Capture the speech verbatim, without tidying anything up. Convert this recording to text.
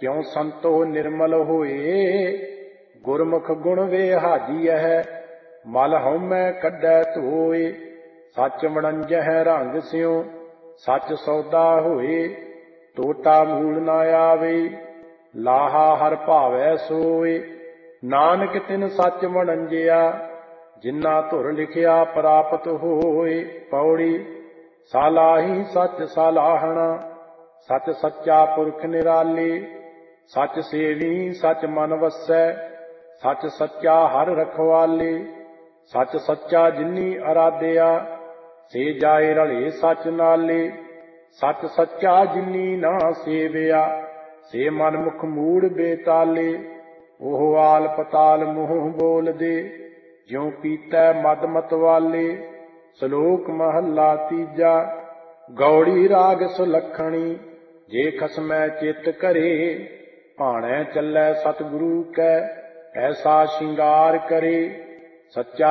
क्यों संतो निर्मल होए, गुरमुख गुण वे हाजीਐ, मल हउमੈ कढै धोए। सच मणंजह रंग स्यों, सच सौदा होए, टोटा मूल न आवे, लाहा हर भावै सोए। नानक तिन सच मणंजिया, जिन्ना धुर लिखिया प्राप्त होए। पौड़ी सालाही सच सालाहना, सच सच्चा पुरख निराले। सच सेवी सच मन वसै, सच सच्चा हर रखवाले। सच सच्चा जिन्नी अराध्या, से जाए रले सच नाले। सच सच्चा जिन्नी ना सेविया, से मन मुख मूड़ बेताले। ओह आल पताल मुँह बोल दे, ज्यों पीतै मद मतवाले। ਸ਼ਲੋਕ ਮਹੱਲਾ ਤੀਜਾ। ਗੌੜੀ ਰਾਗ ਸੁਲੱਖਣੀ, ਜੇ ਖਸਮੈ ਚਿੱਤ ਕਰੇ। ਭਾਣੈ ਚੱਲੈ ਸਤਿਗੁਰੂ ਕੈ, ਐਸਾ ਸ਼ਿੰਗਾਰ ਕਰੇ। ਸੱਚਾ